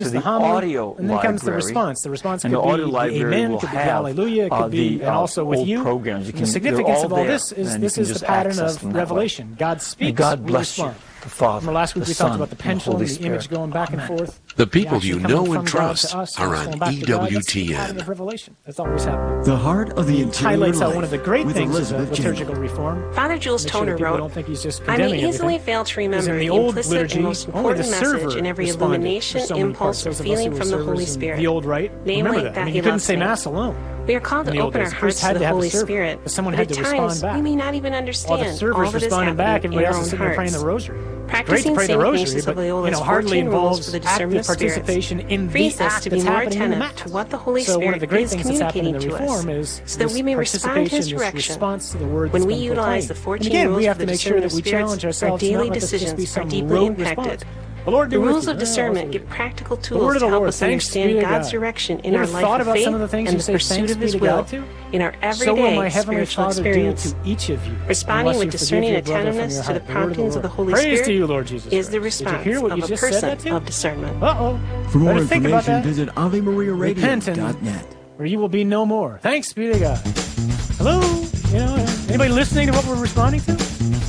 comes to the homily, audio and then comes the library. response. The response And could the be audio the library amen, will could be the have hallelujah, it could be, the and also with old you. programs. The significance of all this is and this you is can the just pattern access of them that way. revelation. God speaks, And God we bless you, respond. the Father, Remember last week the we Son, talked about the and the pendulum, Holy the Spirit. image going back and forth. The people action you coming know from and God trust to us, are us on going back to God. That's the pattern EWTN. of revelation. That's always happening. The Heart of the It Interior highlights how Life one of the great with things of Elizabeth liturgical Jindal. reform. Father Jules Make sure that Toner people wrote, don't think he's just I condemning may easily everything. fail to Because remember in the the old implicit liturgy, and most only the important server message in every responded. illumination, There's so many impulse, parts. or Those of us who feeling were from the Holy servers in Spirit. the old rite, Namely, remember that. that I mean, he you couldn't loves say me. Mass alone. We are called In to the old open our days, priests hearts to had the to have a Holy server, Spirit, but someone but had at to times respond back. we may not even While understand the all server's that is responding back, happening everybody in else our is own sitting there praying the hearts. rosary. Great to Practicing pray the St. rosary, Ignatius but of Loyola's hardly 14 rules involves for the discernment active of spirits participation in the frees us act to be that's more happening in the attentive Mass. to what the Holy So one of the Spirit great is things that's happened in the communicating to us, Reform is so that this we may respond to His participation, this direction. response to the word When that's we been utilize the proclaimed. 14 And again, rules we have for to the make sure discernment that of we challenge spirits, our ourselves to not daily let this just be decisions are some deeply rote impacted. response. The Lord be The with rules you. of discernment give practical The tools word of to the help Lord, us thanks be understand to God's God. direction in You our ever life thought of about faith some of the things and you the say, pursuit thanks of be His to will God to? in our So will my everyday Heavenly spiritual Father do experience. to each of you. Responding unless with you forgive discerning your brother from attentiveness your to the heart. promptings of the Holy Praise Spirit to you, Lord Jesus is the Christ. Did response you hear what of you a just said that person to? of discernment. Uh-oh. For more Better think about information, that. visit Repent and AveMariaRadio.net. or you will be no more. Thanks be to God. Hello? Anybody listening to what we're responding to?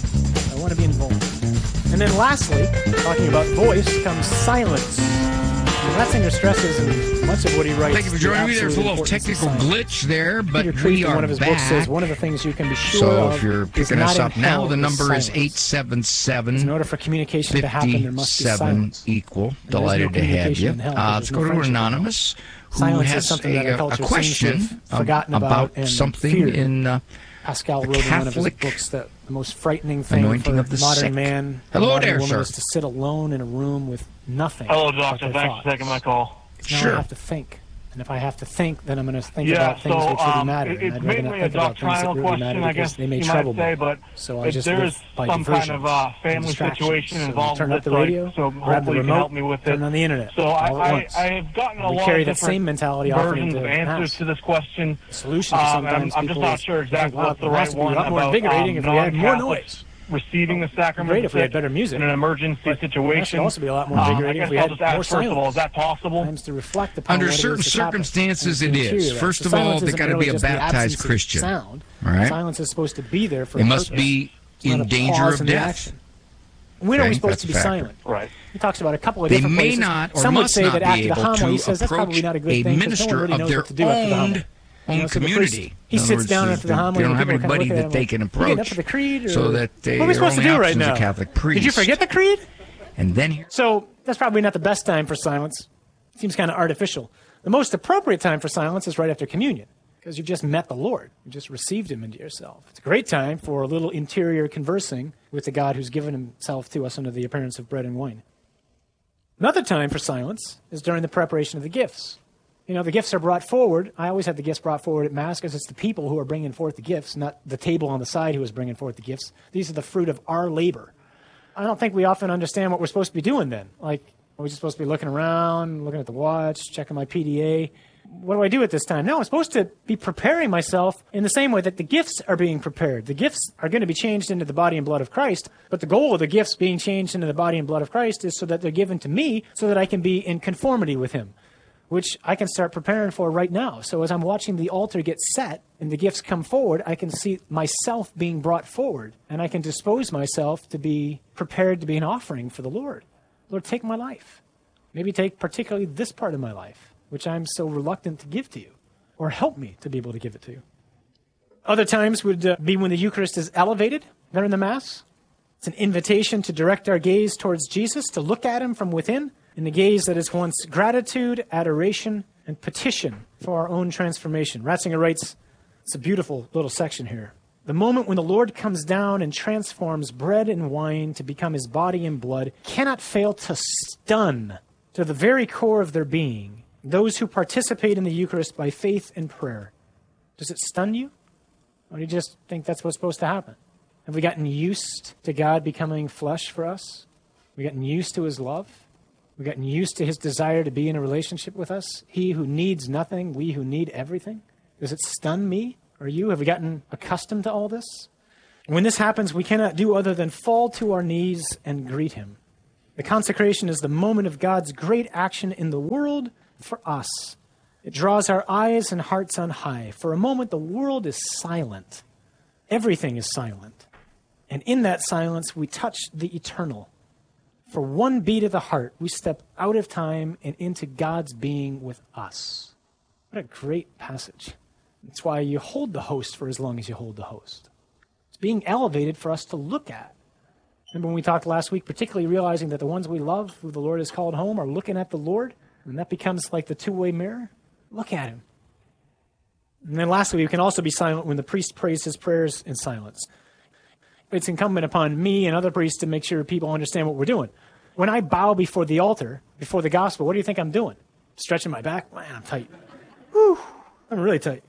I want to be involved. And then lastly, talking about voice comes silence. And Ratzinger stresses in much of what he writes. Thank you for joining me. There's a little technical glitch there, but Peter we Kreeft, in are one of his back. books, says one of the things you can be sure So of if you're is picking not us in up now, hell the number is silence. 877 In order for communication to happen, there must be 57 silence. equal. And there's no Delighted to have communication you. in hell, Let's there's go no to friendship in hell. Anonymous, who Silence is has something that our a culture seems to question have forgotten about and something feared. in Pascal the wrote in one of his Catholic books that the most frightening thing anointing for of the modern sick. man, Hello modern there, woman, sir. is to sit alone in a room with nothing. Hello, but Doctor. their Thanks thoughts. for taking my call. Now Sure. I have to think. And if I have to think, then I'm going to think Yeah, about things so which really matter. it's and I'd rather not mainly a think about things that doctrinal really matter question, I because guess they may you trouble might say, me. but So I if just there's live by some diversions kind of and family distractions. situation So involved turn with up the this, radio, like, so grab the hopefully you can remote, help me with it. turn on the internet. So all at I once. have gotten a we lot carry of that different same mentality often versions into of answers Mass. to this question. The solution to sometimes I'm just people not is, sure exactly wow, what's the Mass right would be a one lot more about invigorating if we had more non-Catholics noise. receiving the sacrament Great if we had sick better music. in an emergency But situation. Mass should also be a lot more invigorating I if we guess I'll had just ask more first of all, is silence. that possible? Times to reflect upon Under what it is certain that's happening. circumstances, And it to is. interiorize. First So of all, silence they isn't got to merely be a just the baptized absence of Christian. Sound. All right? Silence is supposed to be there for They a must purpose. be It's not in a danger pause of in the death. action. When are we Okay, supposed that's to be a factor. silent? Right. He talks about a couple of They different may places. not or Some would must say not that be after the able homily, he to says that's probably approach not a good a thing because no minister one really of knows their what to do after the homily. own So the priest, community. he In other sits words, down after the homily. they don't and have people kind of anybody look at that him they like, can "You getting up approach for the creed?" Or, so that they what are we supposed to do right as now? a Catholic priest. Did you forget the creed? And then So that's probably not the best time for silence. Seems kind of artificial. The most appropriate time for silence is right after communion because you've just met the Lord. You just received him into yourself. It's a great time for a little interior conversing with the God who's given himself to us under the appearance of bread and wine. Another time for silence is during the preparation of the gifts. You know, the gifts are brought forward. I always have the gifts brought forward at Mass because it's the people who are bringing forth the gifts, not the table on the side who is bringing forth the gifts. These are the fruit of our labor. I don't think we often understand what we're supposed to be doing then. Like, are we just supposed to be looking around, looking at the watch, checking my PDA? What do I do at this time? No, I'm supposed to be preparing myself in the same way that the gifts are being prepared. The gifts are going to be changed into the body and blood of Christ, but the goal of the gifts being changed into the body and blood of Christ is so that they're given to me so that I can be in conformity with him, which I can start preparing for right now. So as I'm watching the altar get set and the gifts come forward, I can see myself being brought forward, and I can dispose myself to be prepared to be an offering for the Lord. Lord, take my life. Maybe take particularly this part of my life, which I'm so reluctant to give to you, or help me to be able to give it to you. Other times would be when the Eucharist is elevated there in the Mass. It's an invitation to direct our gaze towards Jesus, to look at him from within, in the gaze that is once gratitude, adoration, and petition for our own transformation. Ratzinger writes, it's a beautiful little section here. The moment when the Lord comes down and transforms bread and wine to become his body and blood cannot fail to stun to the very core of their being those who participate in the Eucharist by faith and prayer. Does it stun you? Or do you just think that's what's supposed to happen? Have we gotten used to God becoming flesh for us? Have we gotten used to his love? We've gotten used to his desire to be in a relationship with us. He who needs nothing, we who need everything. Does it stun me or you? Have we gotten accustomed to all this? When this happens, we cannot do other than fall to our knees and greet him. The consecration is the moment of God's great action in the world for us. It draws our eyes and hearts on high. For a moment, the world is silent. Everything is silent. And in that silence, we touch the eternal. For one beat of the heart, we step out of time and into God's being with us. What a great passage. That's why you hold the host for as long as you hold the host. It's being elevated for us to look at. Remember when we talked last week, particularly realizing that the ones we love, who the Lord has called home, are looking at the Lord, and that becomes like the two-way mirror? Look at him. And then lastly, we can also be silent when the priest prays his prayers in silence. It's incumbent upon me and other priests to make sure people understand what we're doing. When I bow before the altar, before the gospel, what do you think I'm doing? Stretching my back? Man, I'm tight. Whew, I'm really tight.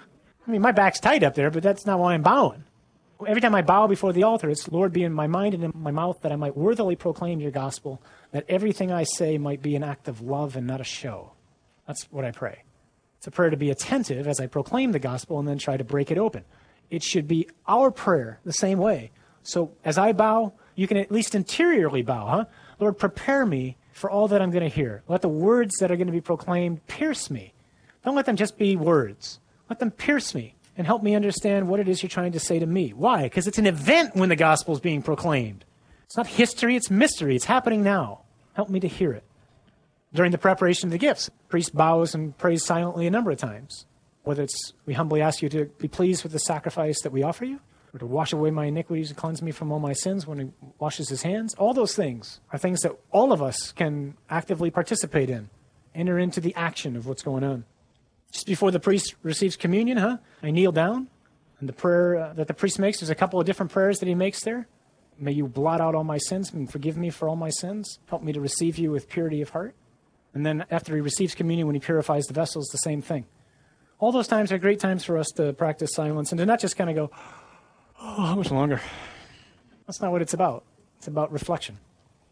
I mean, my back's tight up there, but that's not why I'm bowing. Every time I bow before the altar, it's, Lord, be in my mind and in my mouth that I might worthily proclaim your gospel, that everything I say might be an act of love and not a show. That's what I pray. It's a prayer to be attentive as I proclaim the gospel and then try to break it open. It should be our prayer the same way. So as I bow, you can at least interiorly bow, huh? Lord, prepare me for all that I'm going to hear. Let the words that are going to be proclaimed pierce me. Don't let them just be words. Let them pierce me and help me understand what it is you're trying to say to me. Why? Because it's an event when the gospel is being proclaimed. It's not history, it's mystery. It's happening now. Help me to hear it. During the preparation of the gifts, the priest bows and prays silently a number of times. Whether it's, we humbly ask you to be pleased with the sacrifice that we offer you, or to wash away my iniquities and cleanse me from all my sins when he washes his hands. All those things are things that all of us can actively participate in, enter into the action of what's going on. Just before the priest receives communion, I kneel down, and the prayer that the priest makes, there's a couple of different prayers that he makes there. May you blot out all my sins and forgive me for all my sins. Help me to receive you with purity of heart. And then after he receives communion, when he purifies the vessels, the same thing. All those times are great times for us to practice silence and to not just kind of go, oh, how much longer? That's not what it's about. It's about reflection.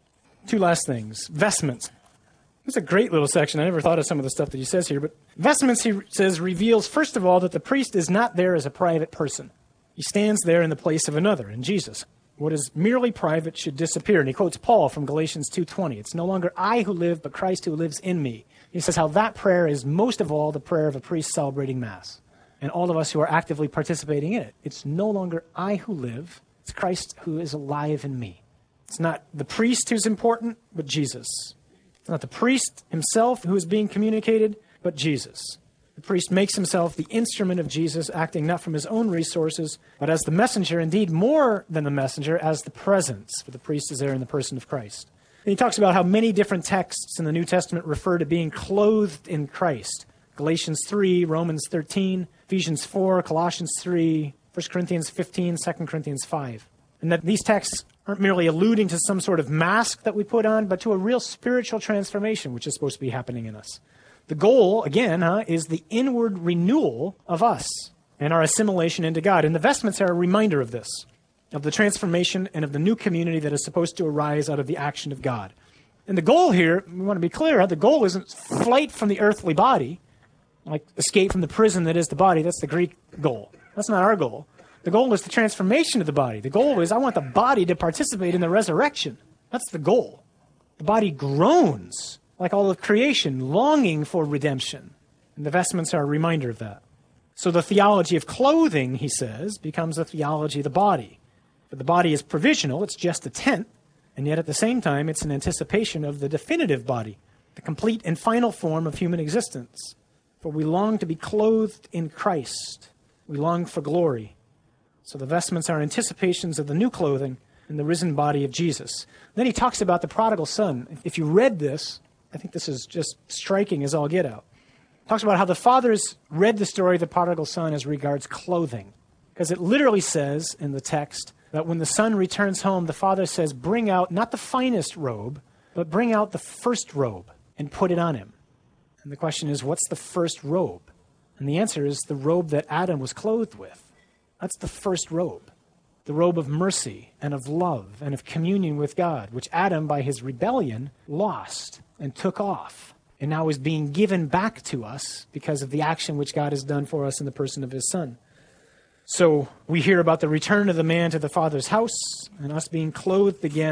Two last things. Vestments. It's a great little section. I never thought of some of the stuff that he says here, but vestments, he says, reveals, first of all, that the priest is not there as a private person. He stands there in the place of another, in Jesus. What is merely private should disappear. And he quotes Paul from Galatians 2:20. It's no longer I who live, but Christ who lives in me. He says how that prayer is most of all the prayer of a priest celebrating Mass. And all of us who are actively participating in it. It's no longer I who live, it's Christ who is alive in me. It's not the priest who's important, but Jesus. It's not the priest himself who is being communicated, but Jesus. The priest makes himself the instrument of Jesus, acting not from his own resources, but as the messenger, indeed more than the messenger, as the presence, for the priest is there in the person of Christ. And he talks about how many different texts in the New Testament refer to being clothed in Christ. Galatians 3, Romans 13, Ephesians 4, Colossians 3, 1 Corinthians 15, 2 Corinthians 5. And that these texts aren't merely alluding to some sort of mask that we put on, but to a real spiritual transformation, which is supposed to be happening in us. The goal, again, is the inward renewal of us and our assimilation into God. And the vestments are a reminder of this, of the transformation and of the new community that is supposed to arise out of the action of God. And the goal here, we want to be clear, the goal isn't flight from the earthly body, like escape from the prison that is the body. That's the Greek goal. That's not our goal. The goal is the transformation of the body. The goal is I want the body to participate in the resurrection. That's the goal. The body groans like all of creation, longing for redemption. And the vestments are a reminder of that. So the theology of clothing, he says, becomes a theology of the body. But the body is provisional, it's just a tent, and yet at the same time it's an anticipation of the definitive body, the complete and final form of human existence. For we long to be clothed in Christ. We long for glory. So the vestments are anticipations of the new clothing in the risen body of Jesus. Then he talks about the prodigal son. If you read this, I think this is just striking as all get out. He talks about how the fathers read the story of the prodigal son as regards clothing. Because it literally says in the text that when the son returns home, the father says, bring out not the finest robe, but bring out the first robe and put it on him. And the question is, what's the first robe? And the answer is the robe that Adam was clothed with. That's the first robe. The robe of mercy and of love and of communion with God, which Adam, by his rebellion, lost and took off, and now is being given back to us because of the action which God has done for us in the person of his Son. So we hear about the return of the man to the Father's house and us being clothed again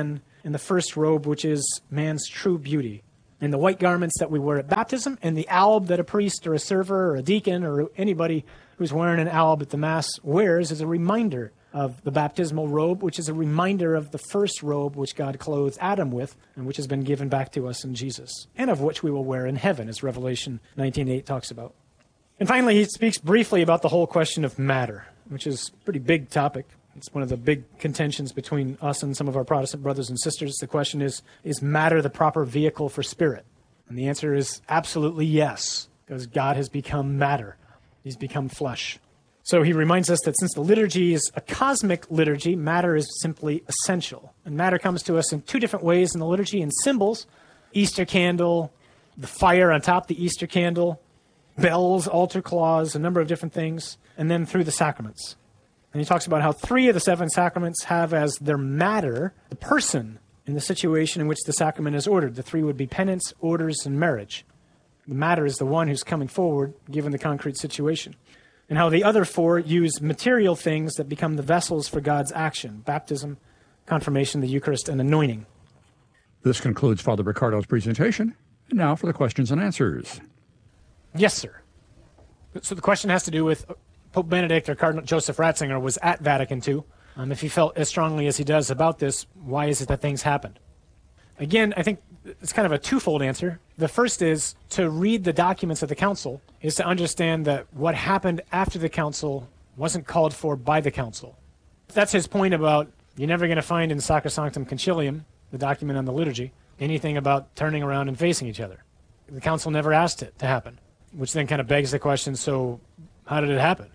and the first robe, which is man's true beauty. And the white garments that we wear at baptism, and the alb that a priest or a server or a deacon or anybody who's wearing an alb at the Mass wears is a reminder of the baptismal robe, which is a reminder of the first robe which God clothed Adam with, and which has been given back to us in Jesus, and of which we will wear in heaven, as Revelation 19:8 talks about. And finally, he speaks briefly about the whole question of matter, which is a pretty big topic. It's one of the big contentions between us and some of our Protestant brothers and sisters. The question is matter the proper vehicle for spirit? And the answer is absolutely yes, because God has become matter. He's become flesh. So he reminds us that since the liturgy is a cosmic liturgy, matter is simply essential. And matter comes to us in two different ways in the liturgy, in symbols: Easter candle, the fire on top of the Easter candle, bells, altar cloths, a number of different things, and then through the sacraments. And he talks about how 3 of the 7 sacraments have as their matter the person in the situation in which the sacrament is ordered. The 3 would be penance, orders, and marriage. The matter is the one who's coming forward, given the concrete situation. And how the other 4 use material things that become the vessels for God's action: baptism, confirmation, the Eucharist, and anointing. This concludes Father Riccardo's presentation. And now for the questions and answers. Yes, sir. So the question has to do with Pope Benedict, or Cardinal Joseph Ratzinger, was at Vatican II. If he felt as strongly as he does about this, why is it that things happened? Again, I think it's kind of a twofold answer. The first is to read the documents of the council, is to understand that what happened after the council wasn't called for by the council. That's his point about you're never going to find in Sacrosanctum Concilium, the document on the liturgy, anything about turning around and facing each other. The council never asked it to happen, which then kind of begs the question, so how did it happen?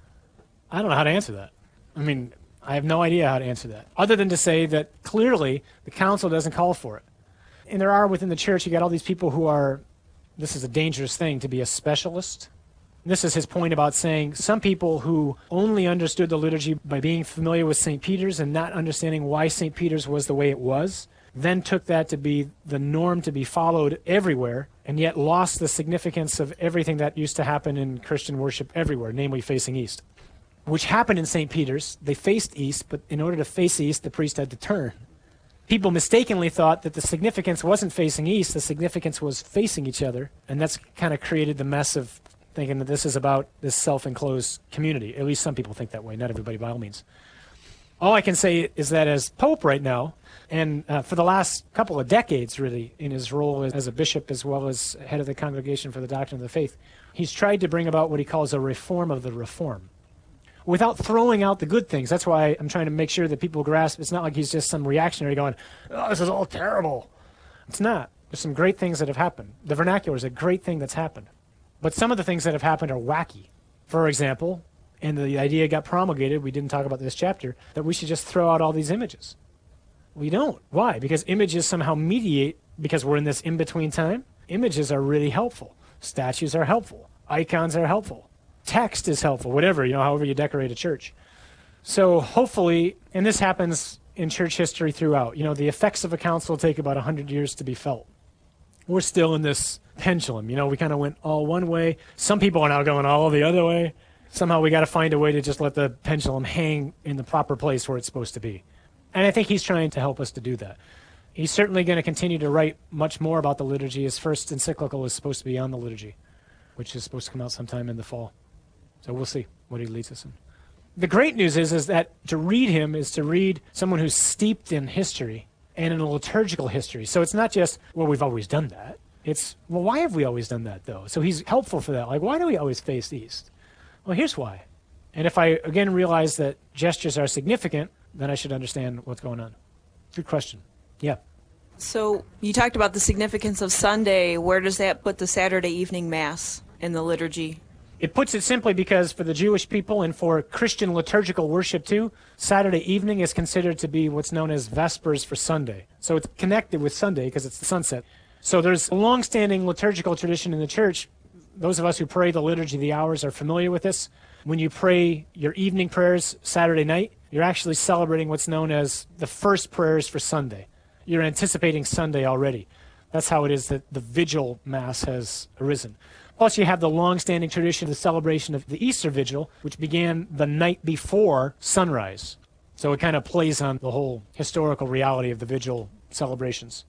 I don't know how to answer that. I mean, I have no idea how to answer that, other than to say that clearly the council doesn't call for it. And there are within the church, you got all these people who are, this is a dangerous thing, to be a specialist. This is his point about saying some people who only understood the liturgy by being familiar with St. Peter's and not understanding why St. Peter's was the way it was, then took that to be the norm to be followed everywhere, and yet lost the significance of everything that used to happen in Christian worship everywhere, namely facing east. Which happened in St. Peter's. They faced east, but in order to face east, the priest had to turn. People mistakenly thought that the significance wasn't facing east, the significance was facing each other, and that's kind of created the mess of thinking that this is about this self-enclosed community. At least some people think that way, not everybody by all means. All I can say is that as Pope right now, and for the last couple of decades really, in his role as a bishop as well as head of the Congregation for the Doctrine of the Faith, he's tried to bring about what he calls a reform of the reform, without throwing out the good things. That's why I'm trying to make sure that people grasp it's not like he's just some reactionary going, oh, this is all terrible. It's not. There's some great things that have happened. The vernacular is a great thing that's happened. But some of the things that have happened are wacky. For example, and the idea got promulgated, we didn't talk about this chapter, that we should just throw out all these images. We don't. Why? Because images somehow mediate, because we're in this in-between time. Images are really helpful. Statues are helpful. Icons are helpful. Text is helpful, whatever, however you decorate a church. So hopefully, and this happens in church history throughout, the effects of a council take about 100 years to be felt. We're still in this pendulum, we kind of went all one way. Some people are now going all the other way. Somehow we got to find a way to just let the pendulum hang in the proper place where it's supposed to be. And I think he's trying to help us to do that. He's certainly going to continue to write much more about the liturgy. His first encyclical is supposed to be on the liturgy, which is supposed to come out sometime in the fall. So we'll see what he leads us in. The great news is that to read him is to read someone who's steeped in history and in a liturgical history. So it's not just, well, we've always done that. It's, well, why have we always done that, though? So he's helpful for that. Like, why do we always face east? Well, here's why. And if I, again, realize that gestures are significant, then I should understand what's going on. Good question. Yeah. So you talked about the significance of Sunday. Where does that put the Saturday evening Mass in the liturgy? It puts it simply because for the Jewish people and for Christian liturgical worship too, Saturday evening is considered to be what's known as Vespers for Sunday. So it's connected with Sunday because it's the sunset. So there's a long-standing liturgical tradition in the church. Those of us who pray the liturgy of the hours are familiar with this. When you pray your evening prayers Saturday night, you're actually celebrating what's known as the first prayers for Sunday. You're anticipating Sunday already. That's how it is that the Vigil Mass has arisen. Plus, you have the long-standing tradition of the celebration of the Easter Vigil, which began the night before sunrise. So it kind of plays on the whole historical reality of the Vigil celebrations.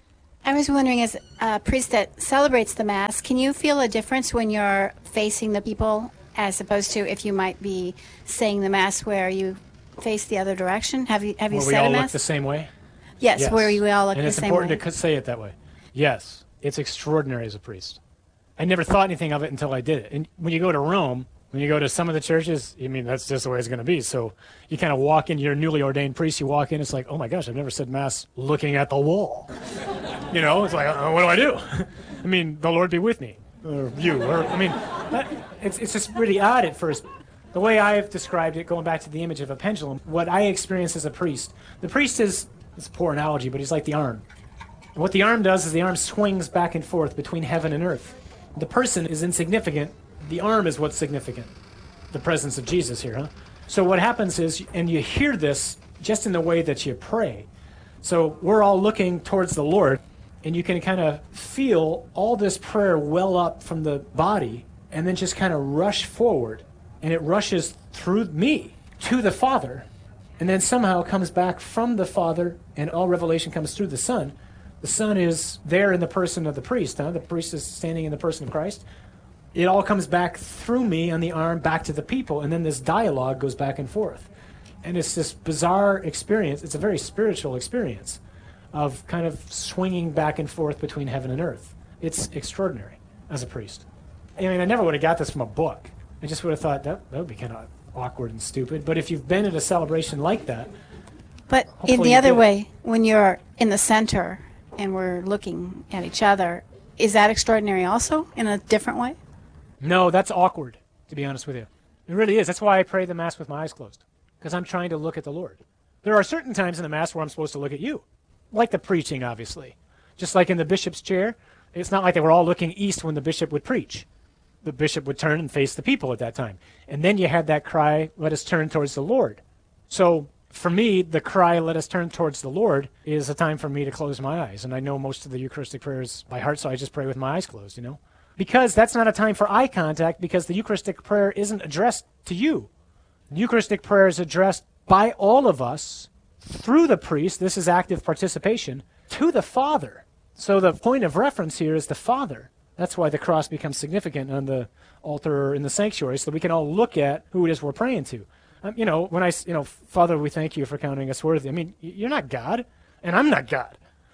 I was wondering, as a priest that celebrates the Mass, can you feel a difference when you're facing the people as opposed to if you might be saying the Mass where you face the other direction? Have you Where we said all a look Mass? the same way? Yes, where you all look and the it's same way. important to say it that way. Yes, it's extraordinary as a priest. I never thought anything of it until I did it. And when you go to Rome, when you go to some of the churches, I mean, that's just the way it's going to be. So you kind of walk in, you're a newly ordained priest, you walk in, it's like, oh my gosh, I've never said Mass looking at the wall. You know, it's like, what do I do? I mean, the Lord be with me, or you, or, I mean, it's just really odd at first. The way I've described it, going back to the image of a pendulum, what I experience as a priest, the priest is, it's a poor analogy, but he's like the arm. And what the arm does is the arm swings back and forth between heaven and earth. The person is insignificant. The arm is what's significant. The presence of Jesus here, huh? So what happens is, and you hear this just in the way that you pray. So we're all looking towards the Lord, and you can kind of feel all this prayer well up from the body, and then just kind of rush forward, and it rushes through me to the Father, and then somehow comes back from the Father, and all revelation comes through the Son. The Son is there in the person of the priest, huh? The priest is standing in the person of Christ. It all comes back through me on the arm back to the people, and then this dialogue goes back and forth. And it's this bizarre experience. It's a very spiritual experience of kind of swinging back and forth between heaven and earth. It's extraordinary as a priest. I mean, I never would have got this from a book. I just would have thought that would be kind of awkward and stupid. But if you've been at a celebration like that... But in the other way, when you're in the center and we're looking at each other, is that extraordinary also in a different way? No, that's awkward, to be honest with you. It really is. That's why I pray the Mass with my eyes closed, because I'm trying to look at the Lord. There are certain times in the Mass where I'm supposed to look at you, like the preaching, obviously. Just like in the bishop's chair, it's not like they were all looking east when the bishop would preach. The bishop would turn and face the people at that time. And then you had that cry, let us turn towards the Lord. So for me, the cry, let us turn towards the Lord, is a time for me to close my eyes. And I know most of the Eucharistic prayers by heart, so I just pray with my eyes closed, you know. Because that's not a time for eye contact, because the Eucharistic prayer isn't addressed to you. The Eucharistic prayer is addressed by all of us through the priest, this is active participation, to the Father. So the point of reference here is the Father. That's why the cross becomes significant on the altar or in the sanctuary, so that we can all look at who it is we're praying to. You know, when Father, we thank you for counting us worthy. I mean, you're not God, and I'm not God.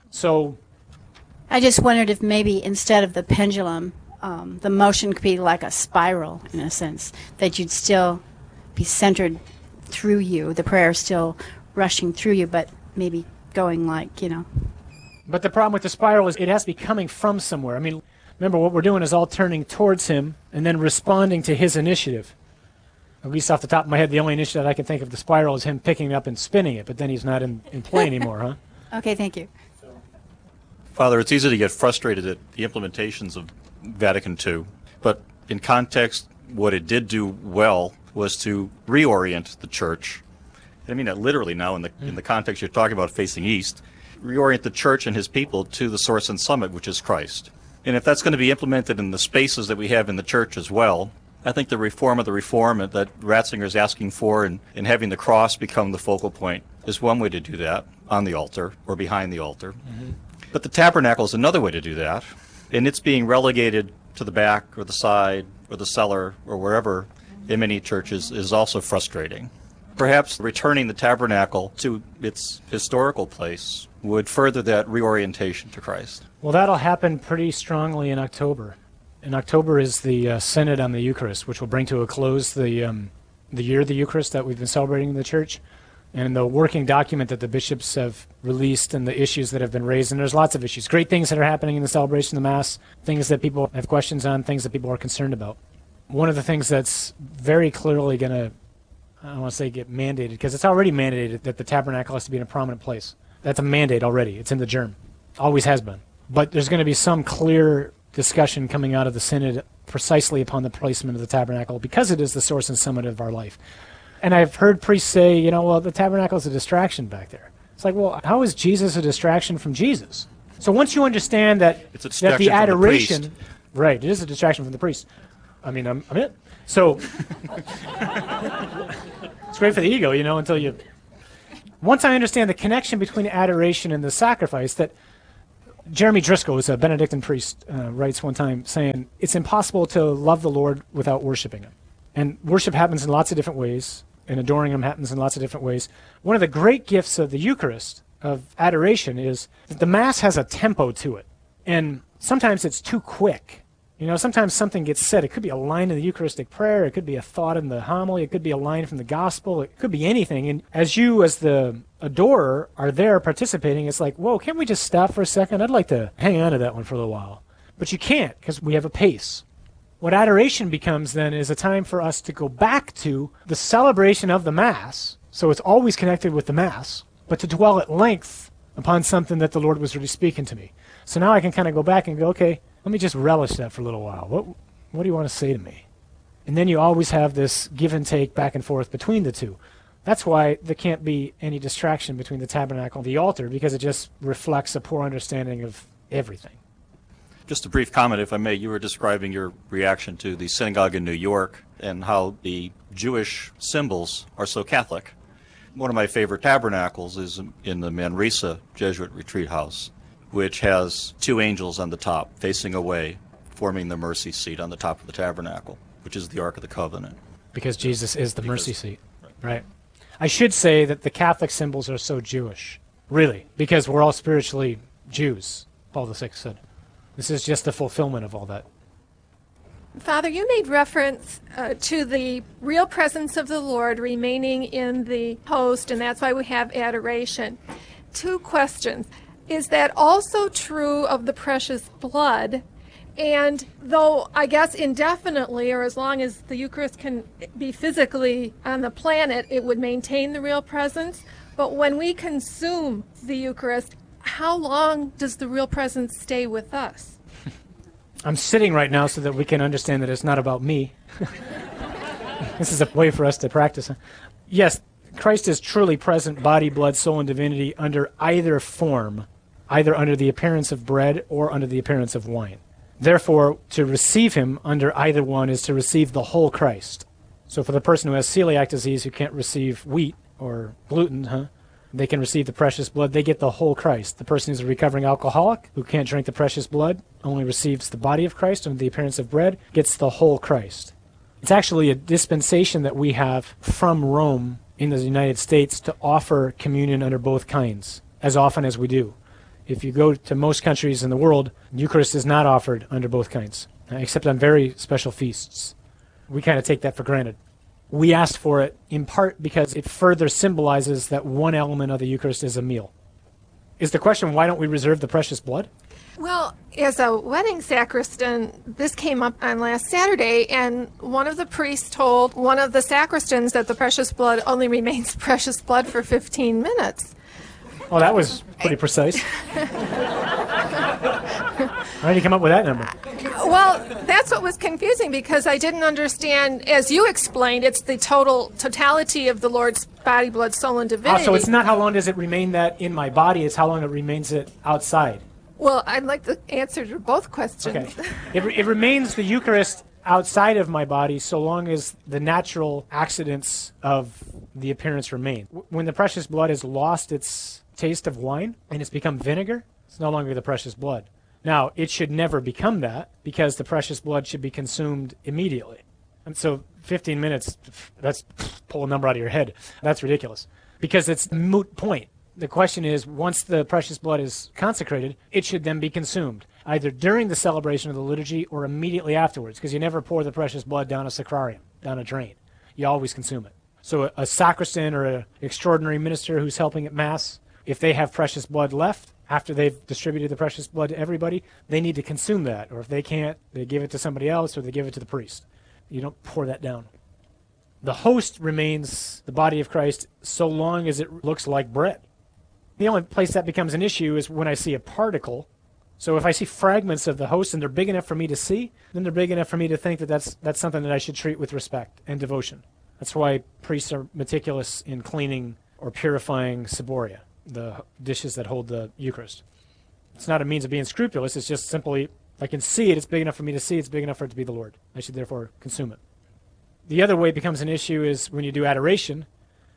So I just wondered if maybe instead of the pendulum, the motion could be like a spiral, in a sense, that you'd still be centered through you, the prayer still rushing through you, but maybe going like, you know. But the problem with the spiral is it has to be coming from somewhere. I mean, remember, what we're doing is all turning towards him and then responding to his initiative. At least off the top of my head, the only initiative I can think of the spiral is him picking it up and spinning it, but then he's not in play anymore, huh? Okay, thank you. Father, it's easy to get frustrated at the implementations of Vatican II, but in context, what it did do well was to reorient the Church. I mean that literally now in the context you're talking about facing east, reorient the Church and his people to the source and summit, which is Christ. And if that's going to be implemented in the spaces that we have in the Church as well, I think the reform of the reform that Ratzinger is asking for and having the cross become the focal point is one way to do that, on the altar or behind the altar. Mm-hmm. But the tabernacle is another way to do that, and it's being relegated to the back or the side or the cellar or wherever in many churches is also frustrating. Perhaps returning the tabernacle to its historical place would further that reorientation to Christ. Well, that'll happen pretty strongly in October. In October is the Synod on the Eucharist, which will bring to a close the year of the Eucharist that we've been celebrating in the Church, and the working document that the bishops have released and the issues that have been raised. And there's lots of issues. Great things that are happening in the celebration of the Mass, things that people have questions on, things that people are concerned about. One of the things that's very clearly going to, I don't want to say get mandated, because it's already mandated that the tabernacle has to be in a prominent place. That's a mandate already. It's in the germ. Always has been. But there's going to be some clear discussion coming out of the Synod precisely upon the placement of the tabernacle, because it is the source and summit of our life. And I've heard priests say, well, the tabernacle is a distraction back there. It's like, well, how is Jesus a distraction from Jesus? So once you understand that, it's a that the adoration, from the priest. Right, it is a distraction from the priest. I mean, I'm it. So it's great for the ego, until you. Once I understand the connection between adoration and the sacrifice, that Jeremy Driscoll, who's a Benedictine priest, writes one time saying, it's impossible to love the Lord without worshiping him. And worship happens in lots of different ways, and adoring him happens in lots of different ways. One of the great gifts of the Eucharist, of adoration, is that the Mass has a tempo to it. And sometimes it's too quick. You know, sometimes something gets said. It could be a line in the Eucharistic prayer. It could be a thought in the homily. It could be a line from the gospel. It could be anything. And as you, as the adorer, are there participating, it's like, whoa, can't we just stop for a second? I'd like to hang on to that one for a little while. But you can't, because we have a pace. What adoration becomes then is a time for us to go back to the celebration of the Mass. So it's always connected with the Mass, but to dwell at length upon something that the Lord was really speaking to me. So now I can kind of go back and go, okay, let me just relish that for a little while. What do you want to say to me? And then you always have this give and take back and forth between the two. That's why there can't be any distraction between the tabernacle and the altar, because it just reflects a poor understanding of everything. Just a brief comment, if I may. You were describing your reaction to the synagogue in New York and how the Jewish symbols are so Catholic. One of my favorite tabernacles is in the Manresa Jesuit Retreat House, which has two angels on the top, facing away, forming the mercy seat on the top of the tabernacle, which is the Ark of the Covenant. Because Jesus is the mercy seat, right? I should say that the Catholic symbols are so Jewish, really, because we're all spiritually Jews, Paul VI said. This is just the fulfillment of all that. Father, you made reference to the real presence of the Lord remaining in the host, and that's why we have adoration. Two questions. Is that also true of the precious blood? And though I guess indefinitely, or as long as the Eucharist can be physically on the planet, it would maintain the real presence. But when we consume the Eucharist, how long does the real presence stay with us? I'm sitting right now so that we can understand that it's not about me. This is a way for us to practice. Yes, Christ is truly present, body, blood, soul, and divinity, under either form, either under the appearance of bread or under the appearance of wine. Therefore, to receive him under either one is to receive the whole Christ. So for the person who has celiac disease who can't receive wheat or gluten, they can receive the precious blood. They get the whole Christ. The person who's a recovering alcoholic who can't drink the precious blood only receives the body of Christ under the appearance of bread, gets the whole Christ. It's actually a dispensation that we have from Rome in the United States to offer communion under both kinds as often as we do. If you go to most countries in the world, Eucharist is not offered under both kinds, except on very special feasts. We kind of take that for granted. We asked for it in part because it further symbolizes that one element of the Eucharist is a meal. Is the question, why don't we reserve the precious blood? Well, as a wedding sacristan, this came up on last Saturday, and one of the priests told one of the sacristans that the precious blood only remains precious blood for 15 minutes. Oh, that was pretty precise. How did you come up with that number? Well, that's what was confusing, because I didn't understand, as you explained, it's the totality of the Lord's body, blood, soul, and divinity. So it's not how long does it remain that in my body, it's how long it remains it outside. Well, I'd like the answer to both questions. Okay. It remains the Eucharist outside of my body so long as the natural accidents of the appearance remain. When the precious blood has lost its taste of wine and it's become vinegar, it's no longer the precious blood. Now, it should never become that, because the precious blood should be consumed immediately. And so 15 minutes, that's pull a number out of your head. That's ridiculous, because it's a moot point. The question is, once the precious blood is consecrated, it should then be consumed, either during the celebration of the liturgy or immediately afterwards, because you never pour the precious blood down a sacrarium, down a drain. You always consume it. So a sacristan or an extraordinary minister who's helping at Mass, if they have precious blood left after they've distributed the precious blood to everybody, they need to consume that. Or if they can't, they give it to somebody else or they give it to the priest. You don't pour that down. The host remains the body of Christ so long as it looks like bread. The only place that becomes an issue is when I see a particle. So if I see fragments of the host and they're big enough for me to see, then they're big enough for me to think that that's something that I should treat with respect and devotion. That's why priests are meticulous in cleaning or purifying ciboria, the dishes that hold the Eucharist. It's not a means of being scrupulous. It's just simply, if I can see it, it's big enough for me to see, it's big enough for it to be the Lord. I should therefore consume it. The other way it becomes an issue is when you do adoration,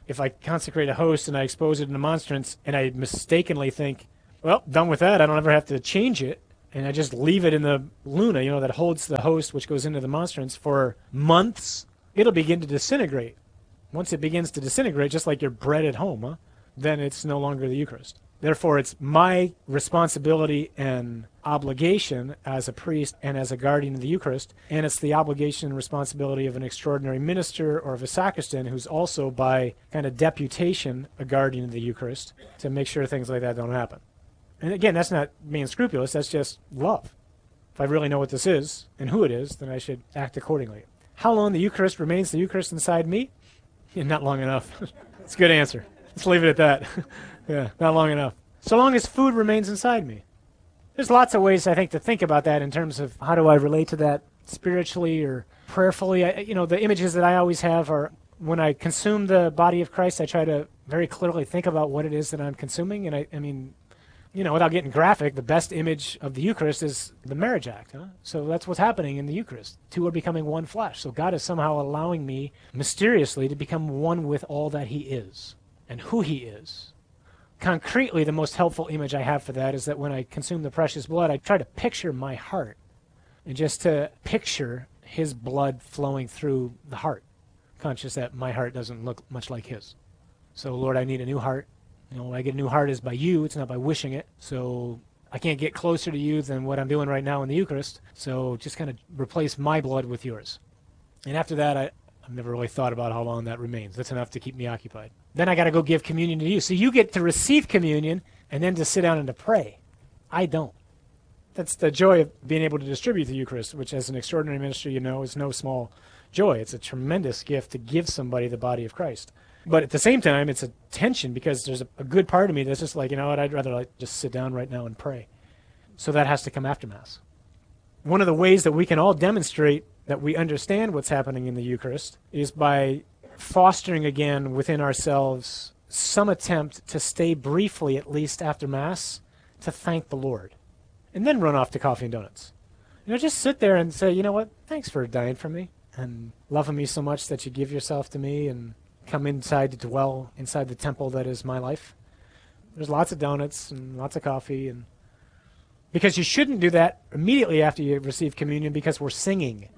if I consecrate a host and I expose it in a monstrance and I mistakenly think, well, done with that, I don't ever have to change it, and I just leave it in the luna, that holds the host which goes into the monstrance for months, it'll begin to disintegrate. Once it begins to disintegrate, just like your bread at home, then it's no longer the Eucharist. Therefore, it's my responsibility and obligation as a priest and as a guardian of the Eucharist, and it's the obligation and responsibility of an extraordinary minister or of a sacristan who's also, by kind of deputation, a guardian of the Eucharist, to make sure things like that don't happen. And again, that's not being scrupulous, that's just love. If I really know what this is and who it is, then I should act accordingly. How long the Eucharist remains the Eucharist inside me? Not long enough. It's a good answer. Let's leave it at that. Yeah, not long enough. So long as food remains inside me. There's lots of ways, I think, to think about that in terms of how do I relate to that spiritually or prayerfully. The images that I always have are when I consume the body of Christ, I try to very clearly think about what it is that I'm consuming. And I mean, without getting graphic, the best image of the Eucharist is the marriage act. So that's what's happening in the Eucharist. Two are becoming one flesh. So God is somehow allowing me mysteriously to become one with all that he is and who he is. Concretely, the most helpful image I have for that is that when I consume the precious blood, I try to picture my heart and just to picture his blood flowing through the heart, conscious that my heart doesn't look much like his. So, Lord, I need a new heart. When I get a new heart is by you. It's not by wishing it. So I can't get closer to you than what I'm doing right now in the Eucharist. So just kind of replace my blood with yours. And after that, I've never really thought about how long that remains. That's enough to keep me occupied. Then I got to go give communion to you. So you get to receive communion and then to sit down and to pray. I don't. That's the joy of being able to distribute the Eucharist, which as an extraordinary ministry, is no small joy. It's a tremendous gift to give somebody the body of Christ. But at the same time, it's a tension because there's a good part of me that's just like, I'd rather just sit down right now and pray. So that has to come after Mass. One of the ways that we can all demonstrate that we understand what's happening in the Eucharist is by fostering again within ourselves some attempt to stay briefly, at least after Mass, to thank the Lord. And then run off to coffee and donuts. Just sit there and say, thanks for dying for me and loving me so much that you give yourself to me and come inside to dwell inside the temple that is my life. There's lots of donuts and lots of coffee, and because you shouldn't do that immediately after you receive communion because we're singing.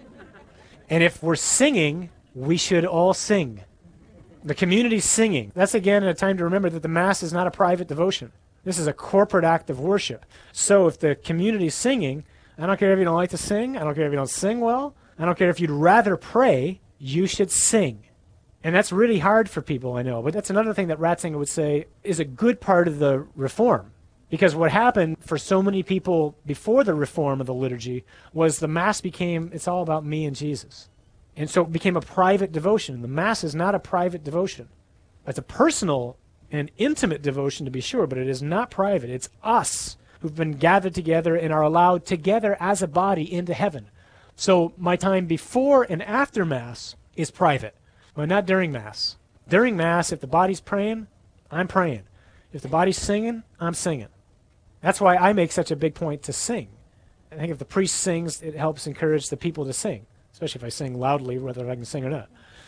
And if we're singing, we should all sing. The community's singing. That's again a time to remember that the Mass is not a private devotion. This is a corporate act of worship. So if the community's singing, I don't care if you don't like to sing, I don't care if you don't sing well, I don't care if you'd rather pray, you should sing. And that's really hard for people, I know. But that's another thing that Ratzinger would say is a good part of the Reform. Because what happened for so many people before the reform of the liturgy was the Mass became, it's all about me and Jesus. And so it became a private devotion. The Mass is not a private devotion. It's a personal and intimate devotion to be sure, but it is not private. It's us who've been gathered together and are allowed together as a body into heaven. So my time before and after Mass is private. But not during Mass. During Mass, if the body's praying, I'm praying. If the body's singing, I'm singing. That's why I make such a big point to sing. I think if the priest sings, it helps encourage the people to sing, especially if I sing loudly, whether I can sing or not.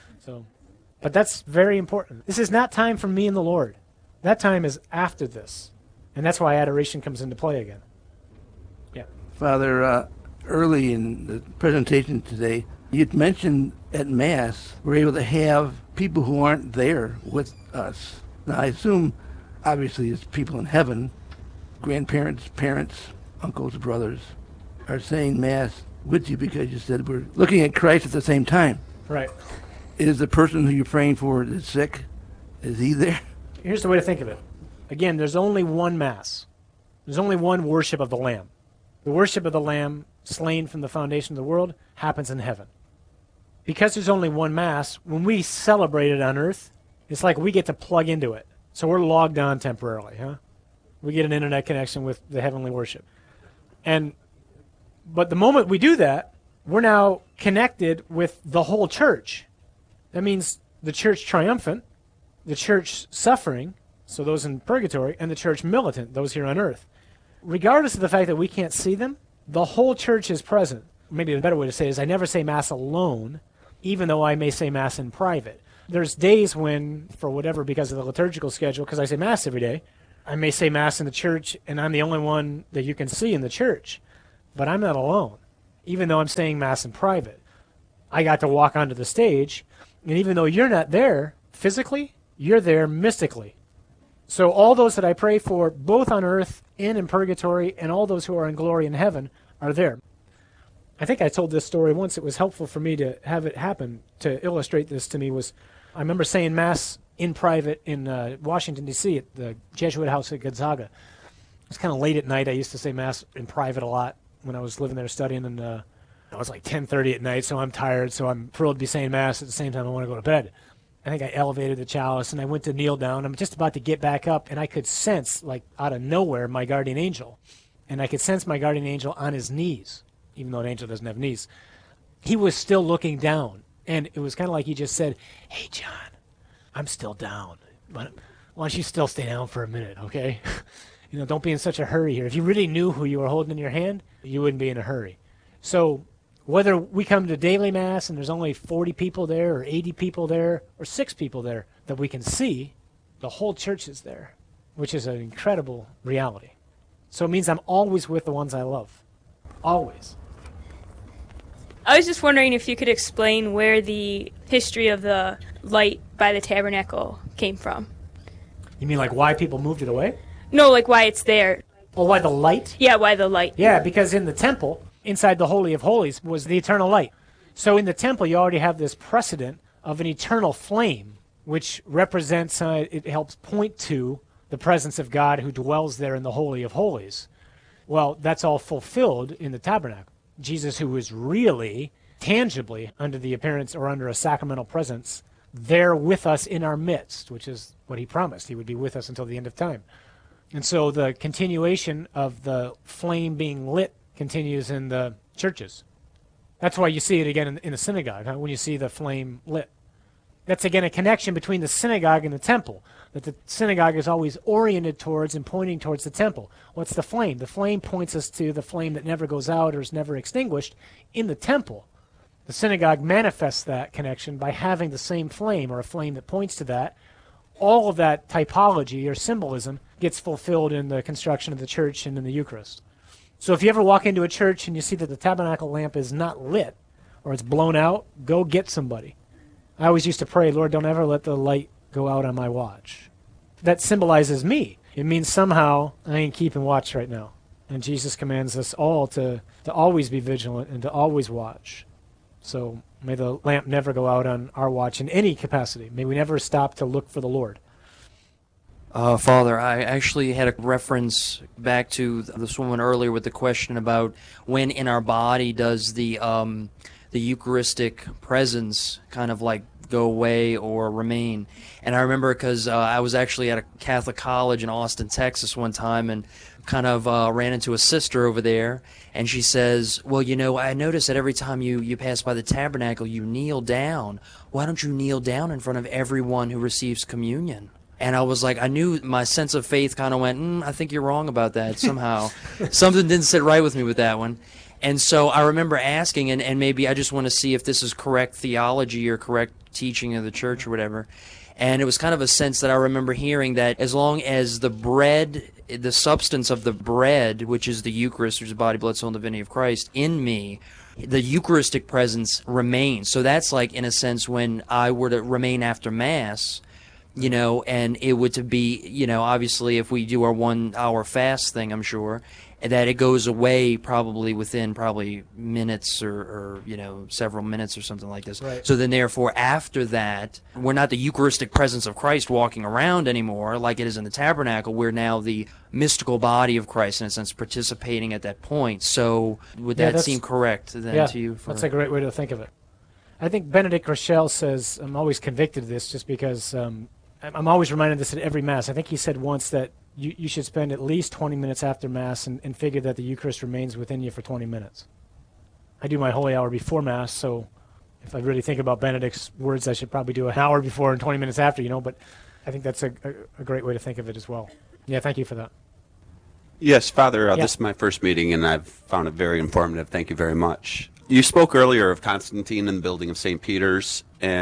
But that's very important. This is not time for me and the Lord. That time is after this. And that's why adoration comes into play again. Yeah. Father, early in the presentation today, you'd mentioned at Mass we're able to have people who aren't there with us. Now, I assume, obviously, it's people in heaven, grandparents, parents, uncles, brothers, are saying Mass with you because you said we're looking at Christ at the same time. Right. Is the person who you're praying for that's sick, is he there? Here's the way to think of it. Again, there's only one Mass. There's only one worship of the Lamb. The worship of the Lamb, slain from the foundation of the world, happens in heaven. Because there's only one Mass, when we celebrate it on earth, it's like we get to plug into it. So we're logged on temporarily, huh? We get an internet connection with the heavenly worship. But the moment we do that, we're now connected with the whole church. That means the church triumphant, the church suffering, so those in purgatory, and the church militant, those here on earth. Regardless of the fact that we can't see them, the whole church is present. Maybe a better way to say it is I never say Mass alone, even though I may say Mass in private. There's days when, for whatever, because of the liturgical schedule, because I say Mass every day, I may say Mass in the church, and I'm the only one that you can see in the church. But I'm not alone, even though I'm saying Mass in private. I got to walk onto the stage, and even though you're not there physically, you're there mystically. So all those that I pray for, both on earth and in purgatory, and all those who are in glory in heaven, are there. I think I told this story once. It was helpful for me to have it happen. To illustrate this to me was, I remember saying Mass in private in Washington, D.C. at the Jesuit house at Gonzaga. It was kind of late at night. I used to say Mass in private a lot when I was living there studying, and it was like 10:30 at night, so I'm tired, so I'm thrilled to be saying Mass at the same time I want to go to bed. I think I elevated the chalice, and I went to kneel down. I'm just about to get back up, and I could sense, like out of nowhere, my guardian angel. And I could sense my guardian angel on his knees, even though an angel doesn't have knees. He was still looking down, and it was kind of like he just said, "Hey, John, I'm still down. But why don't you still stay down for a minute, okay? Don't be in such a hurry here. If you really knew who you were holding in your hand, you wouldn't be in a hurry." So whether we come to daily Mass and there's only 40 people there or 80 people there or 6 people there that we can see, the whole church is there, which is an incredible reality. So it means I'm always with the ones I love. Always. I was just wondering if you could explain where the history of the light by the tabernacle came from. You mean like why people moved it away? No, like why it's there. Oh, why the light? Yeah, why the light. Yeah, because in the temple, inside the Holy of Holies, was the eternal light. So in the temple, you already have this precedent of an eternal flame, which represents, it helps point to the presence of God who dwells there in the Holy of Holies. Well, that's all fulfilled in the tabernacle. Jesus, who was really, tangibly, under the appearance or under a sacramental presence, there with us in our midst, which is what he promised. He would be with us until the end of time. And so the continuation of the flame being lit continues in the churches. That's why you see it again in the synagogue, when you see the flame lit. That's again a connection between the synagogue and the temple, that the synagogue is always oriented towards and pointing towards the temple. What's the flame? The flame points us to the flame that never goes out or is never extinguished in the temple. The synagogue manifests that connection by having the same flame or a flame that points to that. All of that typology or symbolism gets fulfilled in the construction of the church and in the Eucharist. So if you ever walk into a church and you see that the tabernacle lamp is not lit or it's blown out, go get somebody. I always used to pray, Lord, don't ever let the light go out on my watch. That symbolizes me. It means somehow I ain't keeping watch right now. And Jesus commands us all to always be vigilant and to always watch. So may the lamp never go out on our watch in any capacity. May we never stop to look for the Lord. Father, I actually had a reference back to this woman earlier with the question about when in our body does the Eucharistic presence kind of like go away or remain. And I remember because I was actually at a Catholic college in Austin, Texas one time and kind of ran into a sister over there. And she says, well, I notice that every time you pass by the tabernacle, you kneel down. Why don't you kneel down in front of everyone who receives communion? And I was like, I knew my sense of faith kind of went, I think you're wrong about that somehow. Something didn't sit right with me with that one. And so I remember asking, and maybe I just want to see if this is correct theology or correct teaching of the church or whatever. And it was kind of a sense that I remember hearing that as long as the bread, the substance of the bread, which is the Eucharist, which is the body, blood, soul, and divinity of Christ, in me, the Eucharistic presence remains. So that's like, in a sense, when I were to remain after Mass, and it would to be, obviously if we do our 1 hour fast thing, I'm sure, that it goes away probably within minutes or several minutes or something like this. Right. So then therefore after that, we're not the Eucharistic presence of Christ walking around anymore like it is in the tabernacle. We're now the mystical body of Christ, in a sense, participating at that point. So would that seem correct then to you? That's a great way to think of it. I think Benedict Rochelle says, I'm always convicted of this just because I'm always reminded of this at every Mass. I think he said once that you should spend at least 20 minutes after Mass and figure that the Eucharist remains within you for 20 minutes. I do my holy hour before Mass, so if I really think about Benedict's words, I should probably do an hour before and 20 minutes after, but I think that's a great way to think of it as well. Yeah, thank you for that. Yes, Father, this is my first meeting, and I've found it very informative. Thank you very much. You spoke earlier of Constantine and the building of St. Peter's, and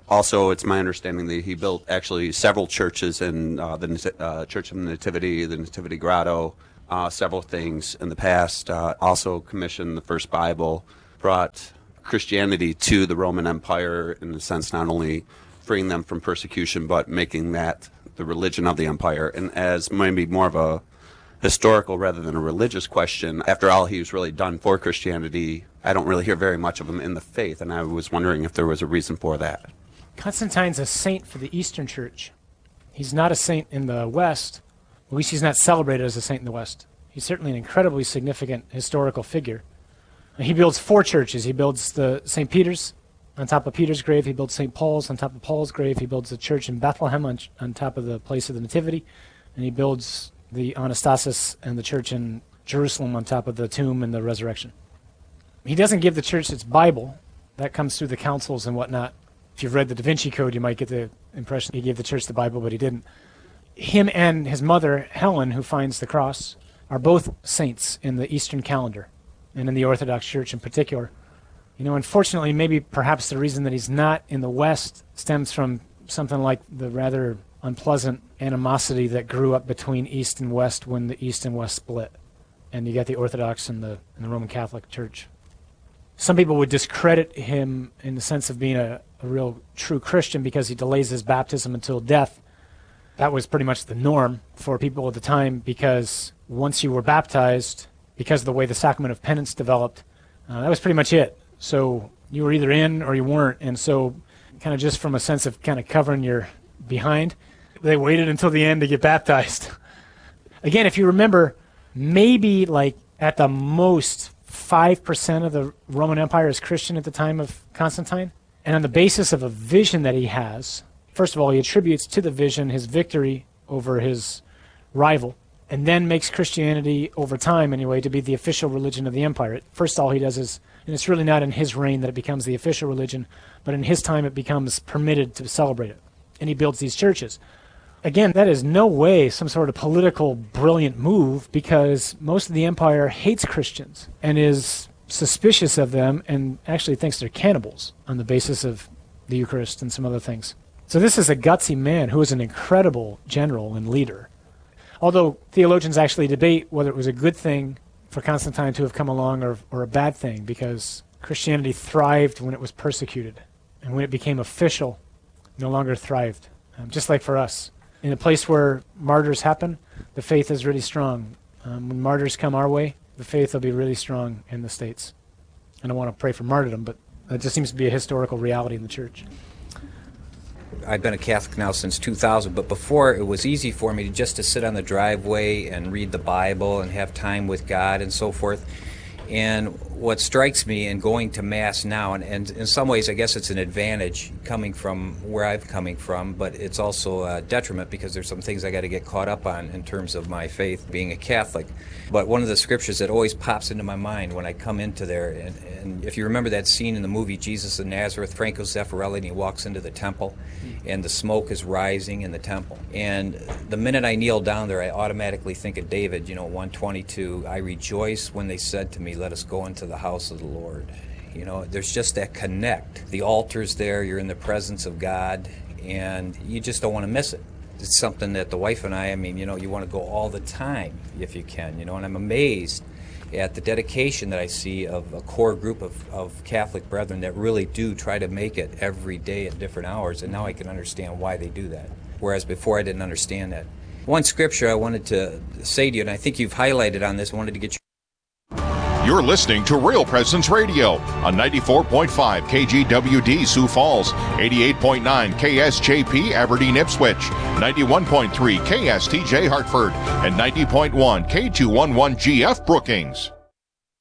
Also, it's my understanding that he built actually several churches in the Church of the Nativity Grotto, several things in the past. Also commissioned the first Bible, brought Christianity to the Roman Empire in the sense not only freeing them from persecution, but making that the religion of the empire. And as maybe more of a historical rather than a religious question, after all he's really done for Christianity, I don't really hear very much of him in the faith, and I was wondering if there was a reason for that. Constantine's a saint for the Eastern Church. He's not a saint in the West. At least he's not celebrated as a saint in the West. He's certainly an incredibly significant historical figure. He builds 4 churches. He builds the St. Peter's on top of Peter's grave. He builds St. Paul's on top of Paul's grave. He builds the church in Bethlehem on top of the place of the Nativity. And he builds the Anastasis and the church in Jerusalem on top of the tomb and the resurrection. He doesn't give the church its Bible. That comes through the councils and whatnot. If you've read the Da Vinci Code, you might get the impression he gave the church the Bible, but he didn't. Him and his mother, Helen, who finds the cross, are both saints in the Eastern calendar, and in the Orthodox Church in particular. You know, unfortunately, maybe perhaps the reason that he's not in the West stems from something like the rather unpleasant animosity that grew up between East and West when the East and West split. And you got the Orthodox and the Roman Catholic Church. Some people would discredit him in the sense of being a real true Christian because he delays his baptism until death. That was pretty much the norm for people at the time, because once you were baptized, because of the way the sacrament of penance developed, that was pretty much it. So you were either in or you weren't. And so kind of just from a sense of kind of covering your behind, they waited until the end to get baptized. Again, if you remember, maybe like at the most 5% of the Roman Empire is Christian at the time of Constantine. And on the basis of a vision that he has, first of all, he attributes to the vision his victory over his rival, and then makes Christianity, over time anyway, to be the official religion of the empire. First, all he does is, and it's really not in his reign that it becomes the official religion, but in his time it becomes permitted to celebrate it. And he builds these churches. Again, that is no way some sort of political brilliant move, because most of the empire hates Christians and is suspicious of them and actually thinks they're cannibals on the basis of the Eucharist and some other things. So this is a gutsy man who is an incredible general and leader. Although theologians actually debate whether it was a good thing for Constantine to have come along or a bad thing, because Christianity thrived when it was persecuted. And when it became official, no longer thrived. Just like for us. In a place where martyrs happen, the faith is really strong. When martyrs come our way, the faith will be really strong in the States. I don't want to pray for martyrdom, but that just seems to be a historical reality in the church. I've been a Catholic now since 2000, but before it was easy for me just to sit on the driveway and read the Bible and have time with God and so forth. And what strikes me in going to Mass now, and in some ways I guess it's an advantage coming from where I'm coming from, but it's also a detriment because there's some things I got to get caught up on in terms of my faith being a Catholic. But one of the scriptures that always pops into my mind when I come into there, and if you remember that scene in the movie Jesus of Nazareth, Franco Zeffirelli, and he walks into the temple and the smoke is rising in the temple. And the minute I kneel down there, I automatically think of David, 122, I rejoice when they said to me, let us go into the house of the Lord. There's just that connect. The altar's there, you're in the presence of God, and you just don't want to miss it. It's something that the wife and I you want to go all the time if you can, and I'm amazed at the dedication that I see of a core group of Catholic brethren that really do try to make it every day at different hours, and now I can understand why they do that, whereas before I didn't understand that. One scripture I wanted to say to you, and I think you've highlighted on this, I wanted to get You're listening to Real Presence Radio on 94.5 KGWD Sioux Falls, 88.9 KSJP Aberdeen Ipswich, 91.3 KSTJ Hartford, and 90.1 K211GF Brookings.